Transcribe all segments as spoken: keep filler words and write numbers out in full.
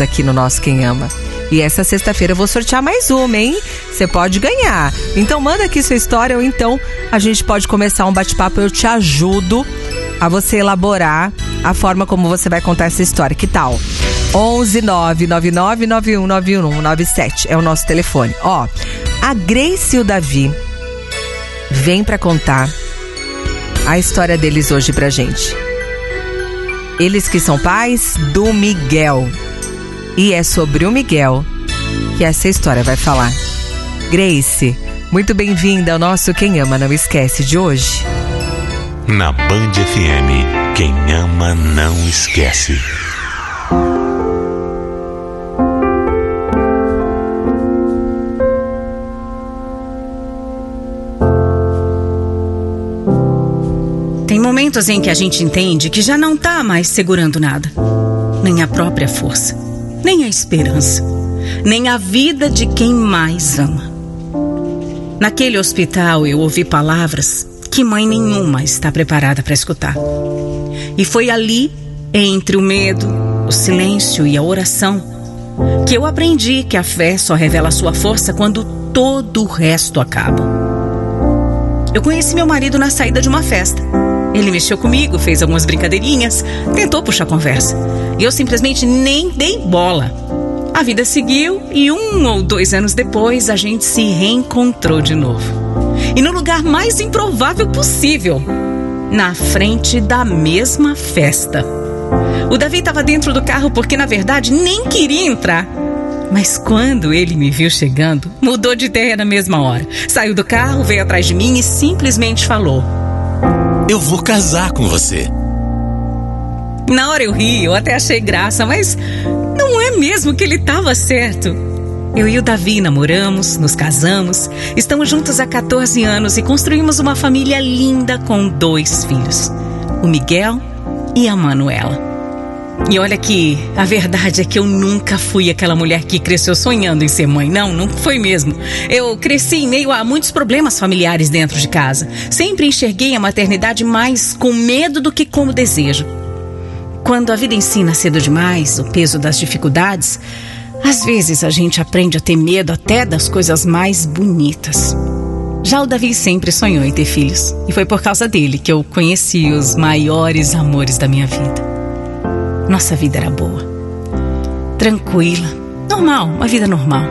pessoas aqui no nosso Quem Ama. E essa sexta-feira eu vou sortear mais uma, hein? Você pode ganhar. Então manda aqui sua história ou então a gente pode começar um bate-papo. Eu te ajudo a você elaborar a forma como você vai contar essa história. Que tal? onze nove nove nove nove um nove um nove sete é o nosso telefone. Ó, a Grace e o Davi vêm pra contar a história deles hoje pra gente. Eles que são pais do Miguel. E é sobre o Miguel que essa história vai falar. Grace, muito bem-vinda ao nosso Quem Ama Não Esquece de hoje. Na Band F M, quem ama não esquece. Tem momentos em que a gente entende que já não tá mais segurando nada. Nem a própria força, nem a esperança, nem a vida de quem mais ama. Naquele hospital eu ouvi palavras que mãe nenhuma está preparada para escutar. E foi ali, entre o medo, o silêncio e a oração, que eu aprendi que a fé só revela sua força quando todo o resto acaba. Eu conheci meu marido na saída de uma festa. Ele mexeu comigo, fez algumas brincadeirinhas, tentou puxar conversa. E eu simplesmente nem dei bola. A vida seguiu e um ou dois anos depois a gente se reencontrou de novo. E no lugar mais improvável possível, na frente da mesma festa. O Davi estava dentro do carro porque na verdade nem queria entrar. Mas quando ele me viu chegando, mudou de ideia na mesma hora. Saiu do carro, veio atrás de mim e simplesmente falou: eu vou casar com você. Na hora eu ri, eu até achei graça, mas não é mesmo que ele estava certo. Eu e o Davi namoramos, nos casamos, estamos juntos há catorze anos e construímos uma família linda com dois filhos, o Miguel e a Manuela. E olha que a verdade é que eu nunca fui aquela mulher que cresceu sonhando em ser mãe. Não, não foi mesmo. Eu cresci em meio a muitos problemas familiares dentro de casa. Sempre enxerguei a maternidade mais com medo do que como desejo. Quando a vida ensina cedo demais o peso das dificuldades, às vezes a gente aprende a ter medo até das coisas mais bonitas. Já o Davi sempre sonhou em ter filhos. E foi por causa dele que eu conheci os maiores amores da minha vida. Nossa vida era boa, tranquila, normal, uma vida normal.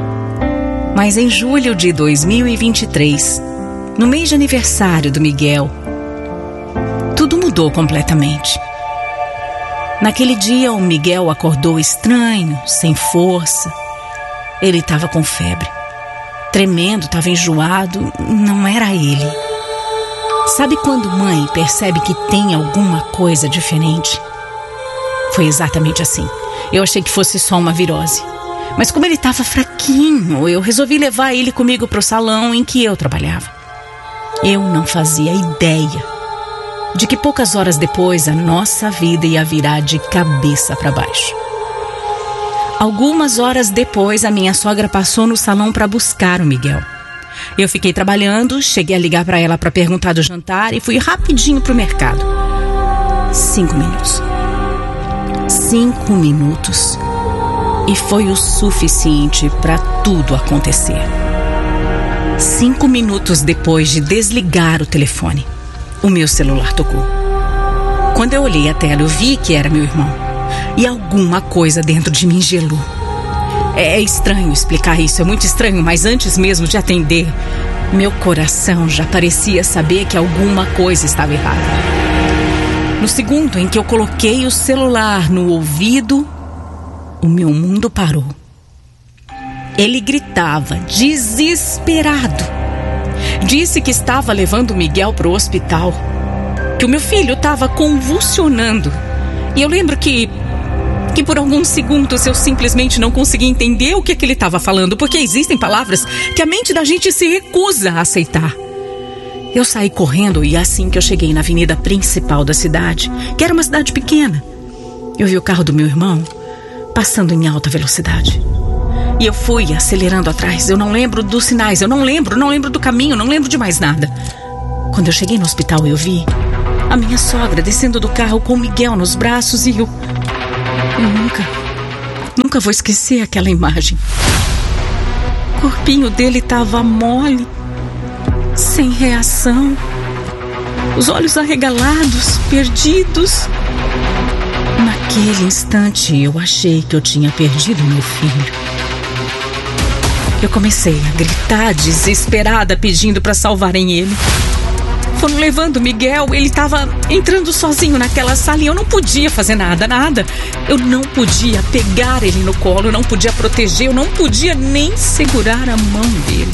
Mas em julho de dois mil e vinte e três, no mês de aniversário do Miguel, tudo mudou completamente. Naquele dia o Miguel acordou estranho, sem força. Ele estava com febre, tremendo, estava enjoado, não era ele. Sabe quando mãe percebe que tem alguma coisa diferente? Foi exatamente assim. Eu achei que fosse só uma virose. Mas como ele estava fraquinho, eu resolvi levar ele comigo para o salão em que eu trabalhava. Eu não fazia ideia de que poucas horas depois a nossa vida ia virar de cabeça para baixo. Algumas horas depois, a minha sogra passou no salão para buscar o Miguel. Eu fiquei trabalhando, cheguei a ligar para ela para perguntar do jantar e fui rapidinho pro mercado. Cinco minutos. Cinco minutos. E foi o suficiente para tudo acontecer. Cinco minutos depois de desligar o telefone, o meu celular tocou. Quando eu olhei a tela, eu vi que era meu irmão. E alguma coisa dentro de mim gelou. É estranho explicar isso, é muito estranho, mas antes mesmo de atender, meu coração já parecia saber que alguma coisa estava errada. No segundo em que eu coloquei o celular no ouvido, o meu mundo parou. Ele gritava, desesperado. Disse que estava levando o Miguel para o hospital, que o meu filho estava convulsionando. E eu lembro que, que por alguns segundos eu simplesmente não consegui entender o que, que ele estava falando, porque existem palavras que a mente da gente se recusa a aceitar. Eu saí correndo e assim que eu cheguei na avenida principal da cidade, que era uma cidade pequena, eu vi o carro do meu irmão passando em alta velocidade. E eu fui acelerando atrás. Eu não lembro dos sinais, eu não lembro, não lembro do caminho, não lembro de mais nada. Quando eu cheguei no hospital, eu vi a minha sogra descendo do carro com o Miguel nos braços e eu... Eu nunca... Nunca vou esquecer aquela imagem. O corpinho dele estava mole, sem reação, os olhos arregalados, perdidos. Naquele instante eu achei que eu tinha perdido meu filho. Eu comecei a gritar desesperada, pedindo para salvarem ele. Foram levando Miguel, ele estava entrando sozinho naquela sala e eu não podia fazer nada, nada. Eu não podia pegar ele no colo, eu não podia proteger, eu não podia nem segurar a mão dele.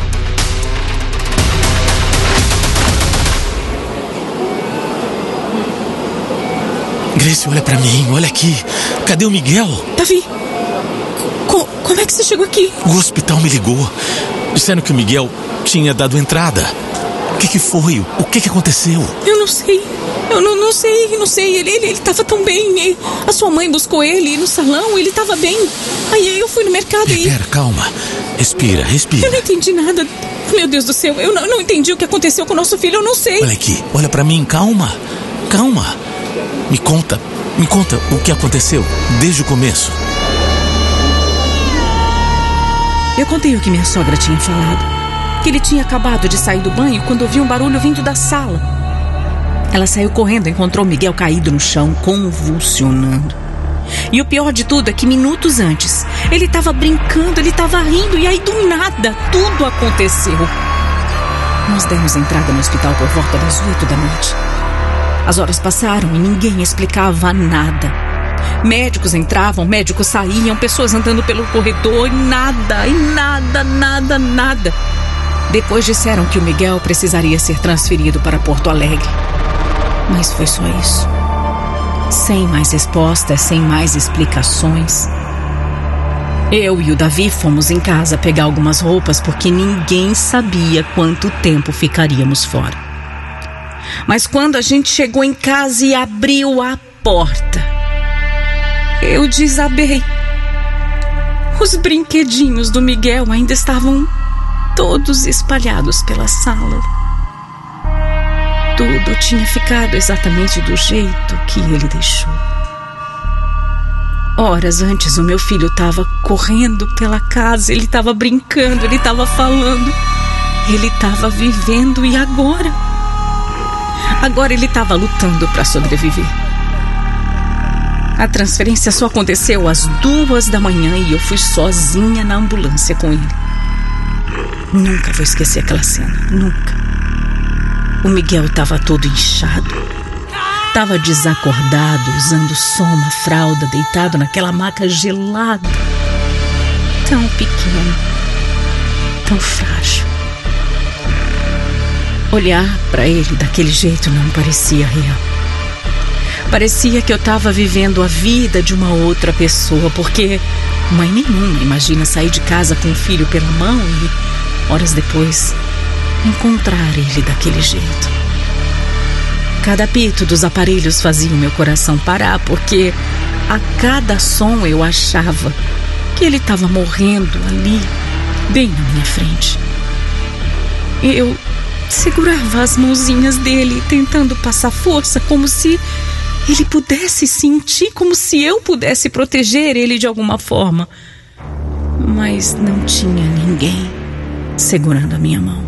Grace, olha pra mim, olha aqui. Cadê o Miguel? Davi, co- como é que você chegou aqui? O hospital me ligou. Disseram que o Miguel tinha dado entrada. O que que foi? O que que aconteceu? Eu não sei. Eu não, não sei, não sei. Ele, ele, ele tava tão bem. Ele, a sua mãe buscou ele no salão, ele tava bem. Aí eu fui no mercado e... Espera, calma. Respira, respira. Eu não entendi nada. Meu Deus do céu, eu não, não entendi o que aconteceu com o nosso filho, eu não sei. Olha aqui, olha pra mim, calma. Calma. Me conta, me conta o que aconteceu desde o começo. Eu contei o que minha sogra tinha falado. Que ele tinha acabado de sair do banho quando ouviu um barulho vindo da sala. Ela saiu correndo e encontrou Miguel caído no chão, convulsionando. E o pior de tudo é que minutos antes, ele estava brincando, ele estava rindo e aí do nada, tudo aconteceu. Nós demos entrada no hospital por volta das oito da noite. As horas passaram e ninguém explicava nada. Médicos entravam, médicos saíam, pessoas andando pelo corredor e nada, e nada, nada, nada. Depois disseram que o Miguel precisaria ser transferido para Porto Alegre. Mas foi só isso. Sem mais respostas, sem mais explicações. Eu e o Davi fomos em casa pegar algumas roupas porque ninguém sabia quanto tempo ficaríamos fora. Mas quando a gente chegou em casa e abriu a porta, eu desabei. Os brinquedinhos do Miguel ainda estavam todos espalhados pela sala. Tudo tinha ficado exatamente do jeito que ele deixou. Horas antes, o meu filho estava correndo pela casa, ele estava brincando, ele estava falando, ele estava vivendo e agora? Agora ele estava lutando para sobreviver. A transferência só aconteceu às duas da manhã e eu fui sozinha na ambulância com ele. Nunca vou esquecer aquela cena, nunca. O Miguel estava todo inchado. Estava desacordado, usando só uma fralda, deitado naquela maca gelada. Tão pequeno, tão frágil. Olhar para ele daquele jeito não parecia real. Parecia que eu estava vivendo a vida de uma outra pessoa, porque mãe nenhuma imagina sair de casa com o filho pela mão e, horas depois, encontrar ele daquele jeito. Cada apito dos aparelhos fazia o meu coração parar, porque a cada som eu achava que ele estava morrendo ali, bem na minha frente. Eu segurava as mãozinhas dele, tentando passar força, como se ele pudesse sentir, como se eu pudesse proteger ele de alguma forma. Mas não tinha ninguém segurando a minha mão.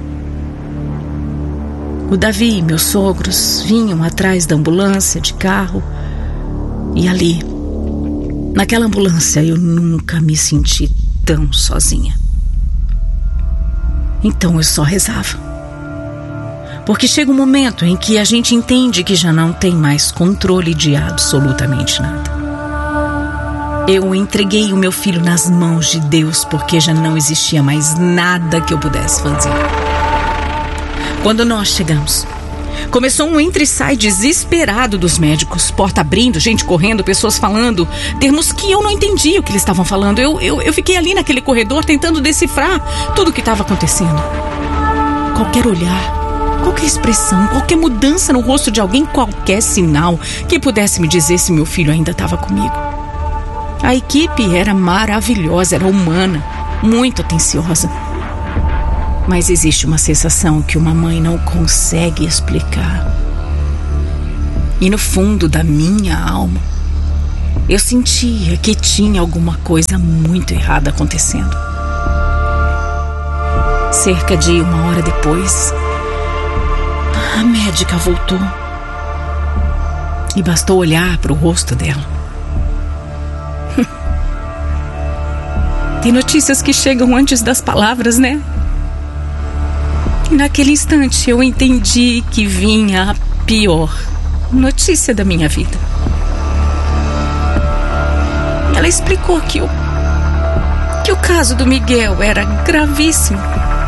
O Davi e meus sogros vinham atrás da ambulância de carro. E ali, naquela ambulância, eu nunca me senti tão sozinha. Então eu só rezava. Porque chega um momento em que a gente entende que já não tem mais controle de absolutamente nada. Eu entreguei o meu filho nas mãos de Deus porque já não existia mais nada que eu pudesse fazer. Quando nós chegamos, começou um entra e sai desesperado dos médicos. Porta abrindo, gente correndo, pessoas falando termos que eu não entendi o que eles estavam falando. Eu, eu, eu fiquei ali naquele corredor tentando decifrar tudo o que estava acontecendo. Qualquer olhar, qualquer expressão, qualquer mudança no rosto de alguém, qualquer sinal que pudesse me dizer se meu filho ainda estava comigo. A equipe era maravilhosa, era humana, muito atenciosa. Mas existe uma sensação que uma mãe não consegue explicar. E no fundo da minha alma, eu sentia que tinha alguma coisa muito errada acontecendo. Cerca de uma hora depois, a médica voltou. E bastou olhar para o rosto dela. Tem notícias que chegam antes das palavras, né? E naquele instante eu entendi que vinha a pior notícia da minha vida. Ela explicou que o, que o caso do Miguel era gravíssimo.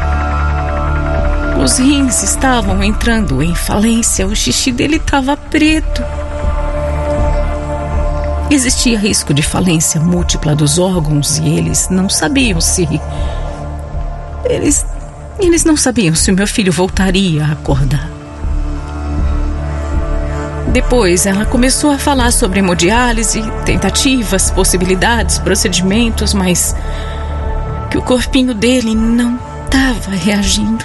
Os rins estavam entrando em falência, o xixi dele estava preto. Existia risco de falência múltipla dos órgãos e eles não sabiam se... Eles, eles não sabiam se o meu filho voltaria a acordar. Depois ela começou a falar sobre hemodiálise, tentativas, possibilidades, procedimentos, mas que o corpinho dele não estava reagindo.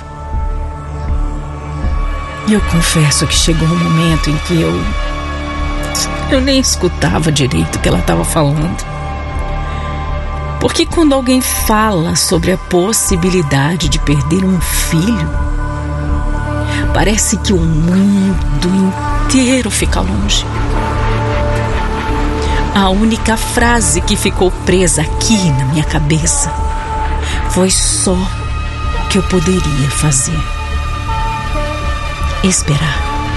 E eu confesso que chegou um momento em que eu... Eu nem escutava direito o que ela estava falando. Porque quando alguém fala sobre a possibilidade de perder um filho, parece que o mundo inteiro fica longe. A única frase que ficou presa aqui na minha cabeça foi só o que eu poderia fazer. Esperar.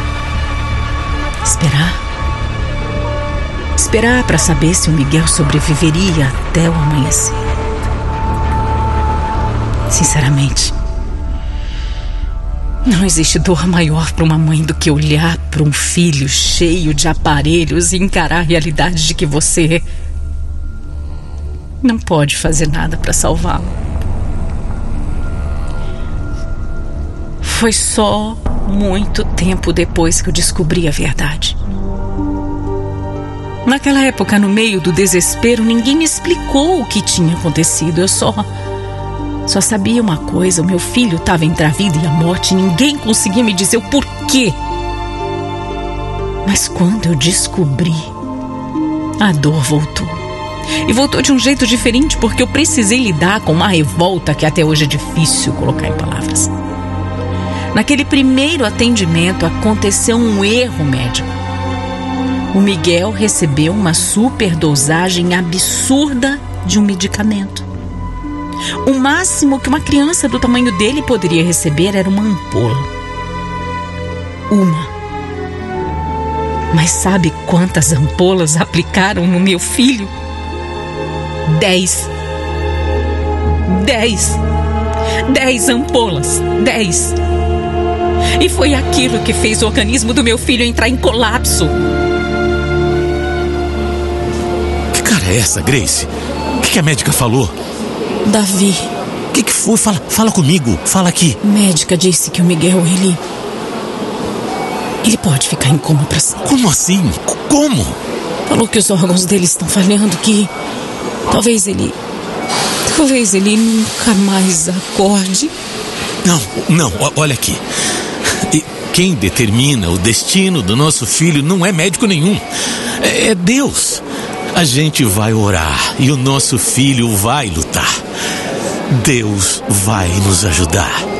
Esperar. Esperar para saber se o Miguel sobreviveria até o amanhecer. Sinceramente, não existe dor maior para uma mãe do que olhar para um filho cheio de aparelhos e encarar a realidade de que você não pode fazer nada para salvá-lo. Foi só muito tempo depois que eu descobri a verdade. Naquela época, no meio do desespero, ninguém me explicou o que tinha acontecido. Eu só... Só sabia uma coisa, o meu filho estava entre a vida e a morte e ninguém conseguia me dizer o porquê. Mas quando eu descobri, a dor voltou. E voltou de um jeito diferente porque eu precisei lidar com uma revolta que até hoje é difícil colocar em palavras. Naquele primeiro atendimento aconteceu um erro médico. O Miguel recebeu uma superdosagem absurda de um medicamento. O máximo que uma criança do tamanho dele poderia receber era uma ampola. Uma. Mas sabe quantas ampolas aplicaram no meu filho? Dez. Dez. Dez ampolas. Dez. E foi aquilo que fez o organismo do meu filho entrar em colapso. Que cara é essa, Grace? O que, que a médica falou? Davi. O que, que foi? Fala, fala comigo, fala aqui. A médica disse que o Miguel, ele... Ele pode ficar em coma pra sempre. Como assim? Como? Falou que os órgãos dele estão falhando, que... Talvez ele... Talvez ele nunca mais acorde. Não, não, olha aqui. E quem determina o destino do nosso filho não é médico nenhum. É, é Deus. A gente vai orar e o nosso filho vai lutar. Deus vai nos ajudar.